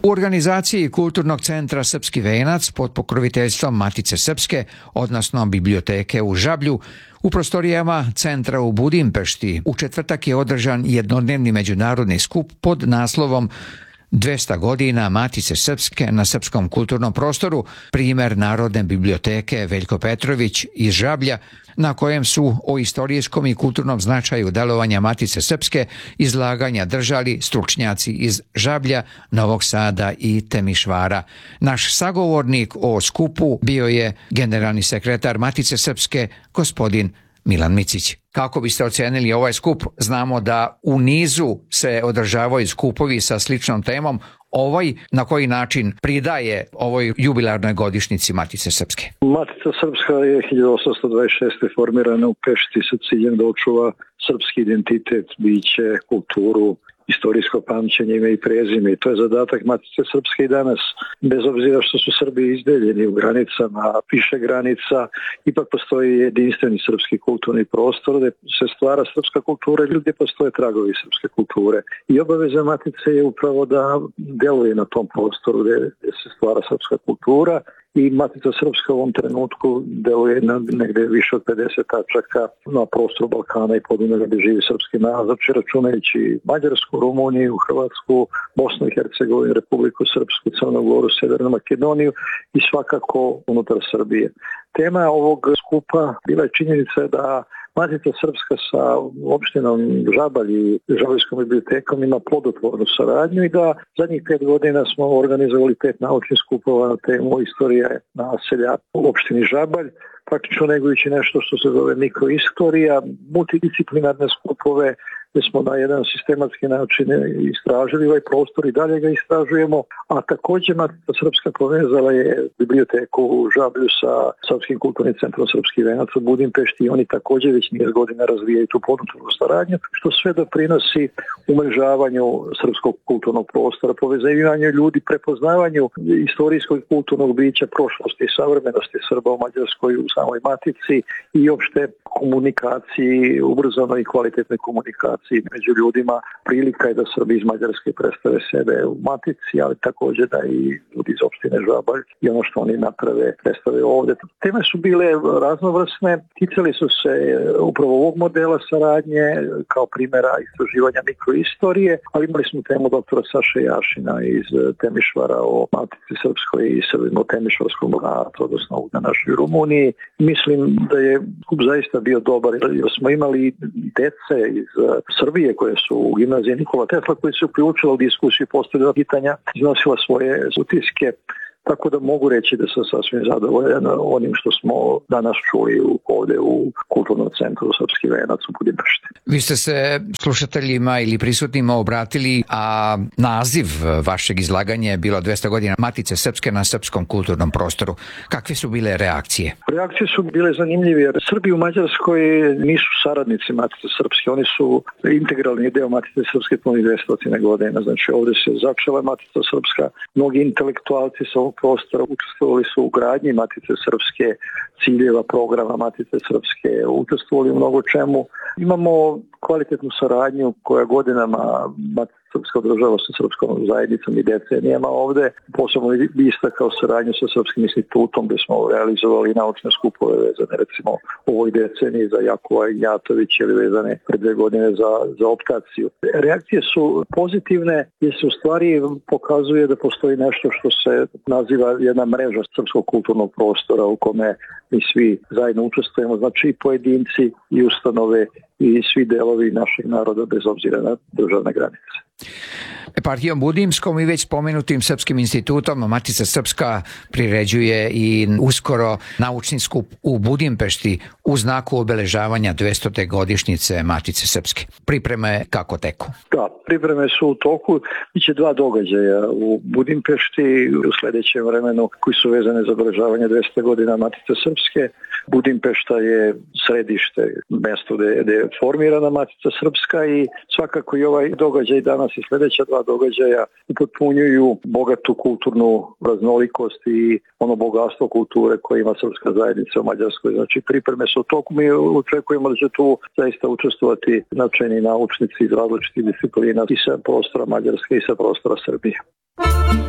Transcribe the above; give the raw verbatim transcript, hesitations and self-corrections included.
U organizaciji Kulturnog centra Srpski venac pod pokroviteljstvom Matice Srpske, odnosno biblioteke u Žablju, u prostorijama centra u Budimpešti u četvrtak je održan jednodnevni međunarodni skup pod naslovom dvesta godina Matice Srpske na srpskom kulturnom prostoru, primer Narodne biblioteke Veljko Petrović iz Žablja, na kojem su o istorijskom i kulturnom značaju delovanja Matice Srpske izlaganja držali stručnjaci iz Žablja, Novog Sada i Temišvara. Naš sagovornik o skupu bio je generalni sekretar Matice Srpske, gospodin Milan Micić. Kako biste ocenili ovaj skup? Znamo da u nizu se održavaju skupovi sa sličnom temom. Ovaj na koji način pridaje ovoj jubilarnoj godišnjici Matice Srpske? Matica Srpska je hiljadu osamsto dvadeset šeste. formirana u Pešti sa ciljem da očuva srpski identitet, biće, kulturu, istorijsko pamćenje, ime i prezime. I to je zadatak Matice Srpske i danas. Bez obzira što su Srbi izdeljeni u granicama, više granica, ipak postoji jedinstveni srpski kulturni prostor gde se stvara srpska kultura i gdje postoje tragovi srpske kulture. I obaveza Matice je upravo da deluje na tom prostoru gde se stvara srpska kultura. I Matica Srpska u ovom trenutku deluje na negde više od pedeset tačaka na prostoru Balkana i Podunavlja gde živi srpski narod, znači računajući Mađarsku, Rumuniju, Hrvatsku, Bosnu i Hercegovinu, Republiku Srpsku, Crnu Goru, Severnu Makedoniju i svakako unutar Srbije. Tema ovog skupa bila je činjenica da Matica Srpska sa opštinom Žabalj i Žabaljskom bibliotekom ima plodotvornu saradnju i da zadnjih pet godina smo organizovali pet naučnih skupova na temu istorije naselja u opštini Žabalj, praktično negujući nešto što se zove mikroistorija, multidisciplinarne skupove gdje smo na jedan sistematski način istražili ovaj prostor i dalje ga istražujemo, a također Matica Srpska povezala je biblioteku u Žablju sa Srpskim kulturnim centrom Srpski venac u Budimpešti i oni također već niz godina razvijaju tu plodotvornu saradnju, što sve doprinosi umrežavanju srpskog kulturnog prostora, povezivanju ljudi, prepoznavanju istorijskog i kulturnog bića prošlosti i savremenosti Srba u Mađarskoj u samoj Matici i opšte komunikaciji, ubrzanoj i kvalitetnoj komunikaciji među ljudima. Prilika je da Srbi iz Mađarske predstave sebe u Matici, ali također da i ljudi iz opštine Žabalj i ono što oni naprave predstave ovdje. Teme su bile raznovrsne, ticali su se upravo ovog modela saradnje kao primjera istraživanja mikroistorije, ali imali smo temu doktora Saše Jašina iz Temišvara o Matici Srpskoj i Srbima u Temišvarskom bratu, odnosno na našoj Rumuniji. Mislim da je skup zaista bio dobar, jer smo imali dece iz Srbije koje su u gimnaziji Nikola Tesla koji su uključili u diskusiju, postavljala pitanja, iznosila svoje utiske, tako da mogu reći da sam sasvim zadovoljan onim što smo danas čuli ovdje u Kulturnom centru Srpski venac u Budimpešti. Vi ste se slušateljima ili prisutnima obratili, a naziv vašeg izlaganja je bilo dvesta godina Matice Srpske na srpskom kulturnom prostoru. Kakve su bile reakcije? Reakcije su bile zanimljive jer Srbi u Mađarskoj nisu saradnici Matice Srpske, oni su integralni deo Matice Srpske punih dvesta godina. Znači ovdje se začela Matica Srpska, mnogi intelektualci sa ovog prostora učestvovali su u gradnji Matice Srpske, ciljeva programa Matice Srpske, učestvovali u mnogo čemu. Imamo kvalitetnu saradnju koja godinama Matica Srpska održava sa srpskom zajednicom i decenijama ovde. Posebno bi istakao saradnju sa Srpskim institutom gdje smo realizovali naučne skupove vezane recimo u ovoj deceniji za Jakova Ignjatović ili vezane pred dve godine za, za optaciju. Reakcije su pozitivne jer se u stvari pokazuje da postoji nešto što se naziva jedna mreža srpskog kulturnog prostora u kome mi svi zajedno učestvujemo, znači i pojedinci i ustanove i svi delovi našeg naroda bez obzira na državne granice. Eparhijom Budimskom i već spomenutim Srpskim institutom Matica Srpska priređuje i uskoro naučni skup u Budimpešti u znaku obeležavanja dvestite godišnjice Matice Srpske. Pripreme kako teku? Da, pripreme su u toku. Biće dva događaja u Budimpešti u sljedećem vremenu koji su vezane za obeležavanje dvesta godina Matice Srpske. Budimpešta je središte, mesto gdje je formirana Matica Srpska i svakako i ovaj događaj danas i sljedeća dva događaja upotpunjuju bogatu kulturnu raznolikost i ono bogatstvo kulture koje ima srpska zajednica u Mađarskoj. Znači pripreme su u toku, mi očekujemo da će tu zaista učestvovati značajni naučnici iz različitih disciplina i sa prostora Mađarske i sa prostora Srbije.